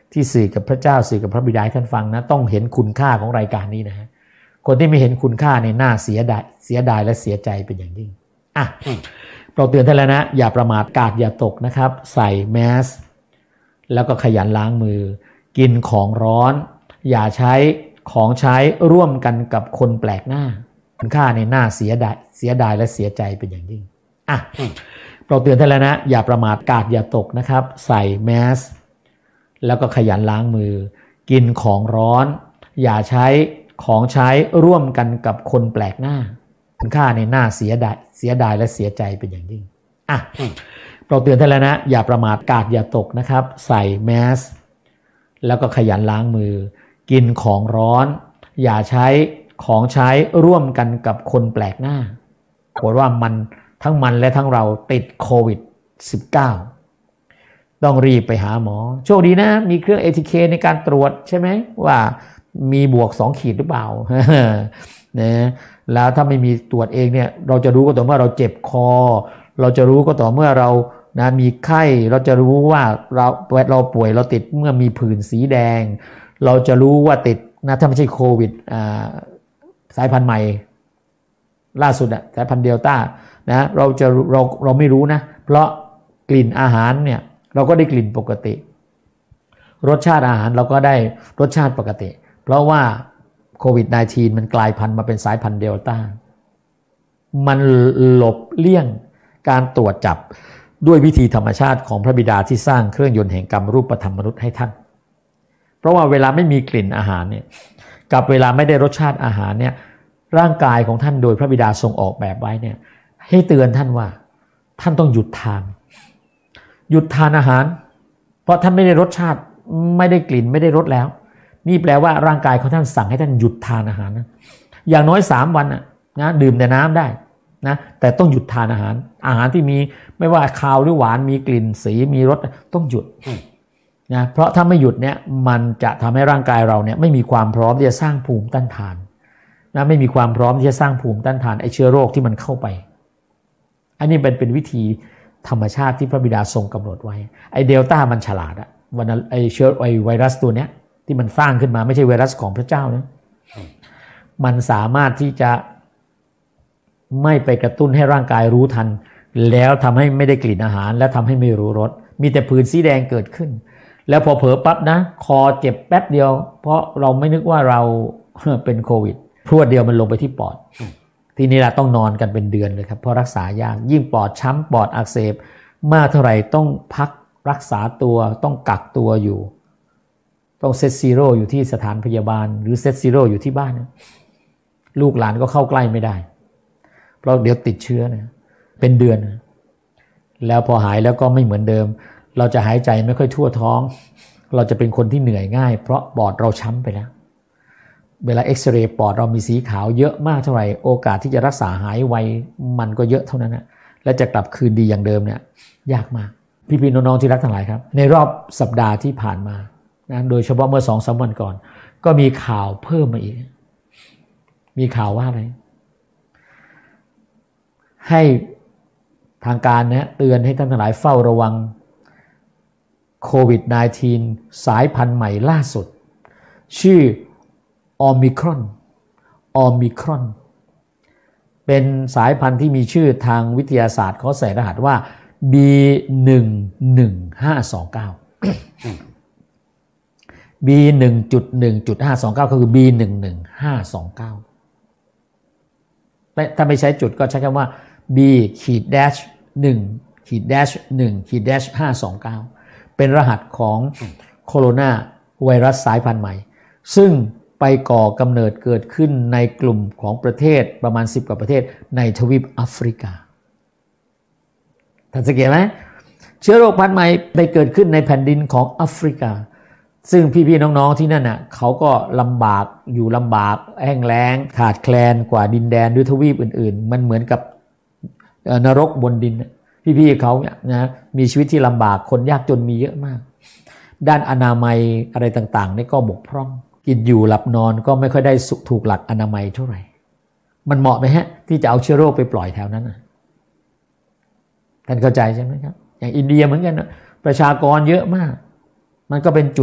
ที่สื่อกับพระเจ้าสื่อกับพระบิดาให้ท่านฟังนะต้องเห็นคุณค่าของรายการนี้นะฮะคนที่ไม่เห็นคุณค่าในหน้าเสียดายและเสียใจเป็นอย่างยิ่งเราเตือนท่านแล้วนะอย่าประมาทกาดอย่าตกนะครับใส่แมสแล้วก็ขยันล้างมือกินของร้อนอย่าใช้ของใช้ร่วมกันกับคนแปลกหน้าคุณค่าในหน้าเสียดายและเสียใจเป็นอย่างยิ่งเราเตือนท่านแล้วนะอย่าประมาทกาดอย่าตกนะครับใส่แมสแล้วก็ขยันล้างมือกินของร้อนอย่าใช้ของใช้ร่วมกันกับคนแปลกหน้าคุณค่าในหน้าเสียดายและเสียใจเป็นอย่างยิ่งเราเตือนท่านแล้วนะอย่าประมาทกาดอย่าตกนะครับใส่แมสแล้วก็ขยันล้างมือกินของร้อนอย่าใช้ของใช้ร่วมกันกับคนแปลกหน้าปรากฏว่าทั้งมันและทั้งเราติดโควิด -19 ต้องรีบไปหาหมอโชคดีนะมีเครื่อง ATK ในการตรวจใช่ไหมว่ามีบวก2 ขีดหรือเปล่า นะแล้วถ้าไม่มีตรวจเองเนี่ยเราจะรู้ก็ต่อเมื่อเราเจ็บคอเราจะรู้ก็ต่อเมื่อเรานะมีไข้เราจะรู้ว่าเราป่วยเราติดเมื่อมีผื่นสีแดงเราจะรู้ว่าติดนะถ้าไม่ใช่โควิดสายพันธุ์ใหม่ล่าสุดสายพันธุ์เดลต้านะเราไม่รู้นะเพราะกลิ่นอาหารเนี่ยเราก็ได้กลิ่นปกติรสชาติอาหารเราก็ได้รสชาติปกติเพราะว่าโควิด -19 มันกลายพันธุ์มาเป็นสายพันธุ์เดลต้ามันหลบเลี่ยงการตรวจจับด้วยวิธีธรรมชาติของพระบิดาที่สร้างเครื่องยนต์แห่งกรรมรูปธรรมมนุษย์ให้ท่านเพราะว่าเวลาไม่มีกลิ่นอาหารเนี่ยกับเวลาไม่ได้รสชาติอาหารเนี่ยร่างกายของท่านโดยพระบิดาทรงออกแบบไว้เนี่ยให้เตือนท่านว่าท่านต้องหยุดทานอาหารเพราะท่านไม่ได้รสชาติไม่ได้กลิ่นไม่ได้รสแล้วนี่แปลว่าร่างกายของท่านสั่งให้ท่านหยุดทานอาหารนะอย่างน้อย3 วันนะดื่มแต่น้ำได้นะแต่ต้องหยุดทานอาหารที่มีไม่ว่าคาวหรือหวานมีกลิ่นสีมีรสต้องหยุดนะเพราะถ้าไม่หยุดเนี่ยมันจะทำให้ร่างกายเราเนี่ยไม่มีความพร้อมที่จะสร้างภูมิต้านทานนะไม่มีความพร้อมที่จะสร้างภูมิต้านทานไอเชื้อโรคที่มันเข้าไปอันนี้เป็นวิธีธรรมชาติที่พระบิดาทรงกำหนดไว้ไอเดลต้ามันฉลาดวันนั้นไอเชื้อไวรัสตัวเนี้ยที่มันสร้างขึ้นมาไม่ใช่ไวรัสของพระเจ้านะมันสามารถที่จะไม่ไปกระตุ้นให้ร่างกายรู้ทันแล้วทำให้ไม่ได้กลิ่นอาหารและทำให้ไม่รู้รสมีแต่ผื่นสีแดงเกิดขึ้นแล้วพอเผลอปั๊บนะคอเจ็บแป๊บเดียวเพราะเราไม่นึกว่าเราเป็นโควิดพรวดเดียวมันลงไปที่ปอดทีนี้เราต้องนอนกันเป็นเดือนเลยครับเพราะรักษายากยิ่งปอดช้ำปอดอักเสบมากเท่าไหร่ต้องพักรักษาตัวต้องกักตัวอยู่ต้องเซตซีโร่อยู่ที่สถานพยาบาลหรือเซตซีโร่อยู่ที่บ้านลูกหลานก็เข้าใกล้ไม่ได้เพราะเดี๋ยวติดเชื้อเป็นเดือนแล้วพอหายแล้วก็ไม่เหมือนเดิมเราจะหายใจไม่ค่อยทั่วท้องเราจะเป็นคนที่เหนื่อยง่ายเพราะปอดเราช้ำไปแล้วเวลาเอ็กซเรย์ปอดเรามีสีขาวเยอะมากเท่าไหร่โอกาสที่จะรักษาหายไวมันก็เยอะเท่านั้นนะและจะกลับคืนดีอย่างเดิมเนี่ยยากมากพี่ๆน้องๆที่รักทั้งหลายครับในรอบสัปดาห์ที่ผ่านมานะโดยเฉพาะเมื่อ 2-3 วันก่อนก็มีข่าวเพิ่มมาอีกมีข่าวว่าอะไรให้ทางการเตือนให้ท่านทั้งหลายเฝ้าระวังโควิด -19 สายพันธุ์ใหม่ล่าสุดชื่อโอมิครอนเป็นสายพันธุ์ที่มีชื่อทางวิทยาศาสตร์เขาใส่รหัสว่า B1.1.529 B1.1.529 ก็คือ B11529 ถ้าไม่ใช้จุดก็ใช้คำว่า B-1-1-529 เป็นรหัสของโคโรนาไวรัสสายพันธุ์ใหม่ซึ่งไปก่อกำเนิดเกิดขึ้นในกลุ่มของประเทศประมาณ10 กว่าประเทศในทวีปแอฟริกาท่านสังเกตไหมเชื้อโรคพันธุ์ใหม่ไปเกิดขึ้นในแผ่นดินของแอฟริกาซึ่งพี่ๆน้องๆที่นั่นเขาก็ลำบากแห้งแล้งขาดแคลนกว่าดินแดนหรือทวีปอื่นๆมันเหมือนกับนรกบนดินพี่ๆเขานะมีชีวิตที่ลำบากคนยากจนมีเยอะมากด้านอนามัยอะไรต่างๆนี่ก็บกพร่องกินอยู่หลับนอนก็ไม่ค่อยได้ถูกหลักอนามัยเท่าไหร่มันเหมาะไหมฮะที่จะเอาเชื้อโรคไปปล่อยแถวนั้นท่านเข้าใจใช่ไหมครับอย่างอินเดียเหมือนกันประชากรเยอะมากมันก็เป็นจุด